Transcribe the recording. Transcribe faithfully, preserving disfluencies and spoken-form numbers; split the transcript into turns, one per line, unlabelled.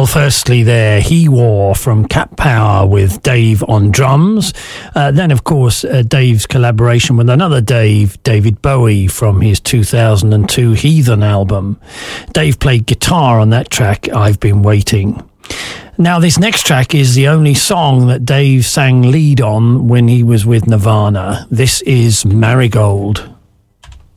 Well, firstly there, He War from Cat Power with Dave on drums. Uh, then, of course, uh, Dave's collaboration with another Dave, David Bowie, from his two thousand two Heathen album. Dave played guitar on that track, I've Been Waiting. Now, this next track is the only song that Dave sang lead on when he was with Nirvana. This is Marigold.